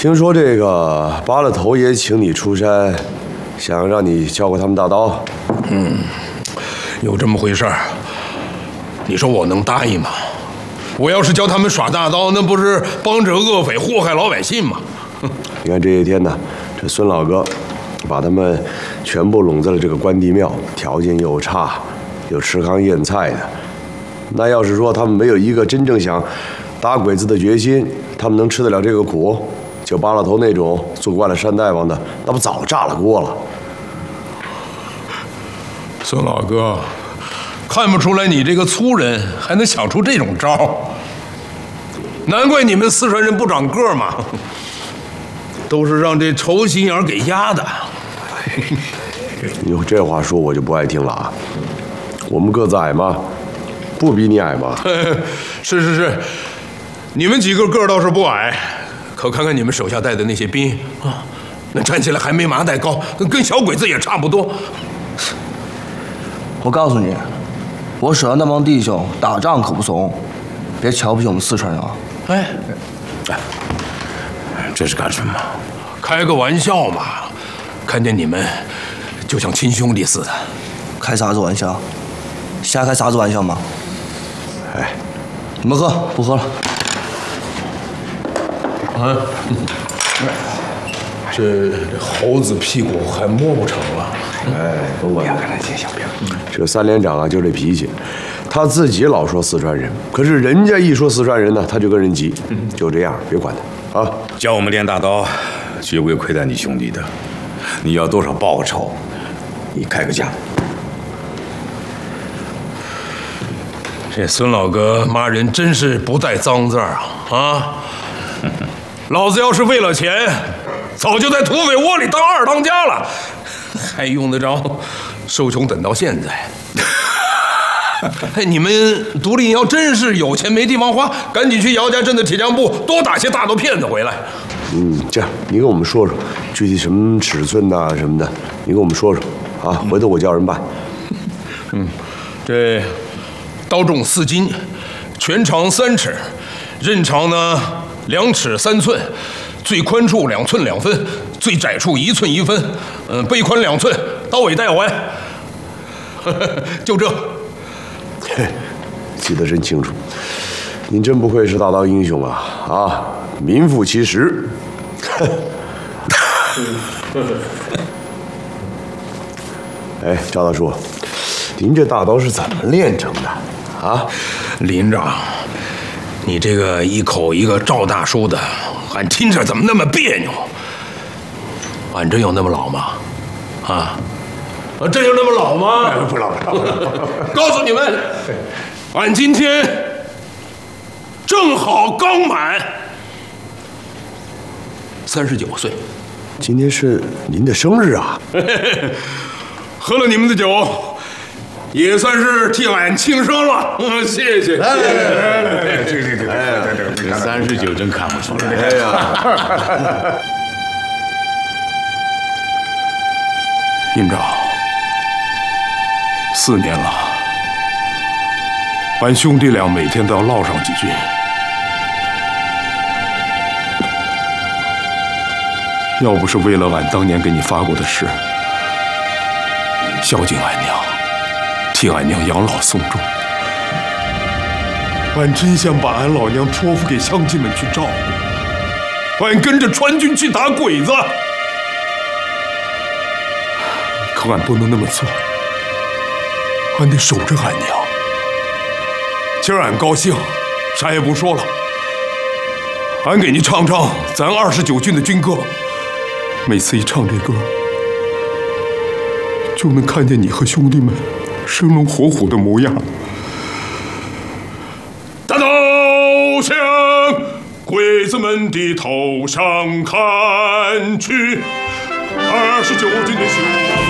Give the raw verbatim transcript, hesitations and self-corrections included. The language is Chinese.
听说这个八了头爷请你出山，想让你教过他们大刀。 嗯，有这么回事儿。你说我能答应吗？我要是教他们耍大刀，那不是帮着恶匪祸害老百姓吗？ 你看这些天呢，这孙老哥把他们全部拢在了这个关帝庙，条件又差，又吃糠咽菜的。那要是说他们没有一个真正想打鬼子的决心，他们能吃得了这个苦？就八了头那种做惯了山大王的，那不早炸了锅了。 孙老哥，看不出来你这个粗人还能想出这种招，难怪你们四川人不长个嘛，都是让这仇心眼给压的。 你这话说我就不爱听了啊！我们个子矮吗？不比你矮吗？ 是是是，你们几个个倒是不矮，可看看你们手下带的那些兵啊，那站起来还没麻袋高，跟小鬼子也差不多。 我告诉你，我手下那帮弟兄打仗可不怂，别瞧不起我们四川人啊！ 哎，哎，这是干什么？开个玩笑嘛！看见你们就像亲兄弟似的。 开啥子玩笑？瞎开啥子玩笑嘛？ 哎， 你们喝，不喝了。 啊，这猴子屁股还摸不成了。 哎，甭管了，这三连长啊，就这脾气，他自己老说四川人，可是人家一说四川人呢，他就跟人急，就这样，别管他啊。 教我们练大刀，绝不会亏待你兄弟的。你要多少报个仇，你开个价。 这孙老哥骂人真是不带脏字儿啊！啊，老子要是为了钱，早就在土匪窝里当二当家了，还用得着受穷等到现在？哎，你们独立要真是有钱没地方花，赶紧去姚家镇的铁匠铺多打些大刀片子回来。 嗯，这样你跟我们说说具体什么尺寸呐、啊、什么的，你跟我们说说啊，回头我叫人办。 嗯，这刀重四斤，全长三尺，刃长呢两尺三寸，最宽处两寸两分，最窄处一寸一分，嗯，背宽两寸，刀尾带环，就这。 记得真清楚，您真不愧是大刀英雄啊！啊，名副其实。哎，赵大叔，您这大刀是怎么练成的啊？ 林长，你这个一口一个赵大叔的，俺听着怎么那么别扭？俺真有那么老吗？啊？啊，真有那么老吗？ 不老不老。 告诉你们，俺今天正好刚满三十九岁。 今天是您的生日啊！ 喝了你们的酒，也算是替俺庆生了。嗯，谢谢。 来来来来来，这这这，哎呀，这三十九真看不出来。 哎呀， 营长。四年了，俺兄弟俩每天都要唠上几句。要不是为了俺当年给你发过的誓，孝敬俺娘，替俺娘养老送终，俺真想把俺老娘托付给乡亲们去照顾，俺跟着川军去打鬼子，可俺不能那么做。俺得守着俺娘。今儿俺高兴，啥也不说了。俺给你唱唱咱二十九军的军歌，每次一唱这歌，就能看见你和兄弟们生龙活虎的模样。大刀向鬼子们的头上看去，二十九军的兄